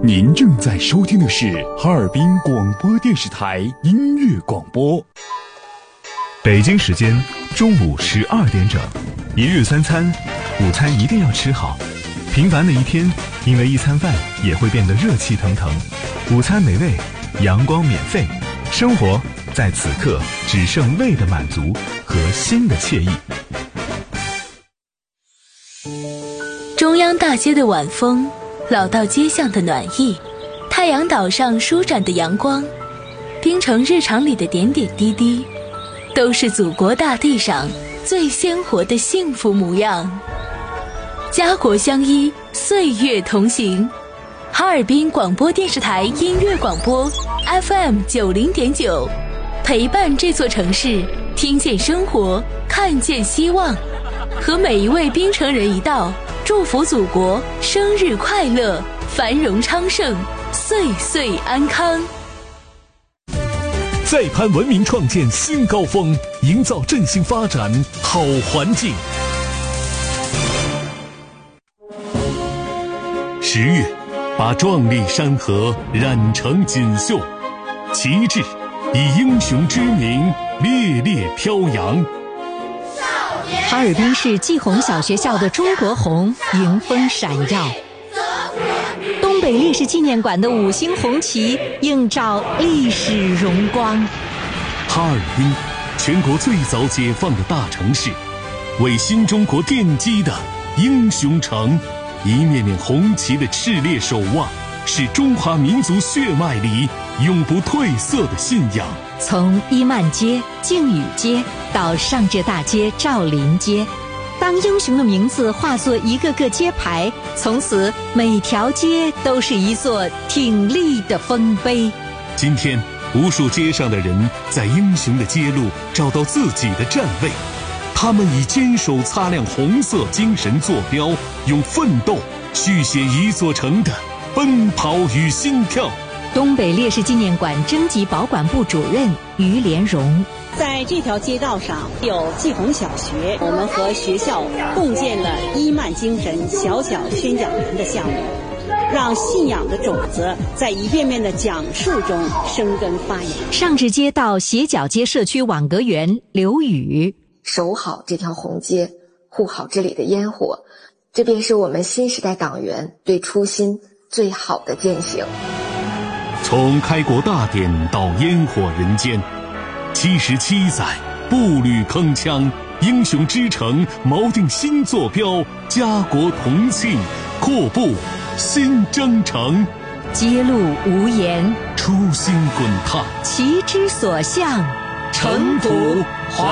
您正在收听的是哈尔滨广播电视台音乐广播。 北京时间中午12点整，一日三餐，午餐一定要吃好。平凡的一天，因为一餐饭也会变得热气腾腾。午餐美味，阳光免费，生活在此刻只剩胃的满足和心的惬意。 中央大街的晚风，老道街巷的暖意，太阳岛上舒展的阳光，冰城日常里的点点滴滴，都是祖国大地上最鲜活的幸福模样。家国相依，岁月同行。哈尔滨广播电视台音乐广播 FM90.9，陪伴这座城市，听见生活，看见希望，和每一位冰城人一道，祝福祖国生日快乐，繁荣昌盛，岁岁安康。 再攀文明创建新高峰，营造振兴发展好环境。10月，把壮丽山河染成锦绣，旗帜以英雄之名烈烈飘扬。 哈尔滨市季红小学校的中国红迎风闪耀，东北烈士纪念馆的5星红旗映照历史荣光。 哈尔滨，全国最早解放的大城市，为新中国奠基的英雄城，一面面红旗的炽烈守望，是中华民族血脉里永不褪色的信仰。 从伊曼街、靖宇街到上浙大街、赵林街，当英雄的名字化作一个个街牌，从此每条街都是一座挺立的丰碑。 今天，无数街上的人在英雄的街路找到自己的站位，他们以坚守擦亮红色精神坐标，用奋斗续写一座城的奔跑与心跳。 东北烈士纪念馆征集保管部主任于连荣， 在这条街道上有季红小学，我们和学校共建了伊曼精神小小宣讲员的项目，让信仰的种子在一遍遍的讲述中生根发芽。 上至街道斜角街社区网格员刘宇， 守好这条红街，护好这里的烟火，这便是我们新时代党员对初心最好的践行。 从开国大典到烟火人间，77载步履铿锵，英雄之城锚定新坐标，家国同庆，阔步新征程。 街路无言， 初心滚烫， 旗之所向， 尘土